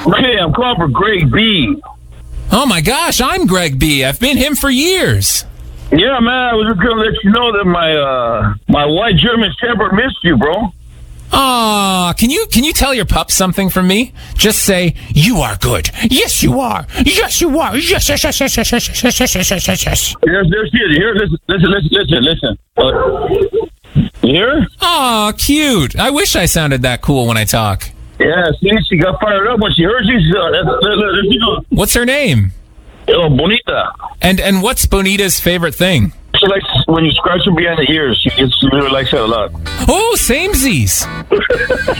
Okay, I'm calling for Greg B. Oh my gosh, I'm Greg B. I've been him for years. Yeah, man, I was just gonna let you know that my white German Shepherd missed you, bro. Aw, can you tell your pup something from me? Just say, you are good. Yes, you are. Yes, you are. Yes, yes, yes, yes, yes, yes, yes, yes, yes, yes, yes, yes. Here, listen. You hear? Aw, cute. I wish I sounded that cool when I talk. Yeah, see, she got fired up when she heard you. What's her name? Oh, Bonita. And what's Bonita's favorite thing? She likes when you scratch her behind the ears. She really likes that a lot. Oh, samesies.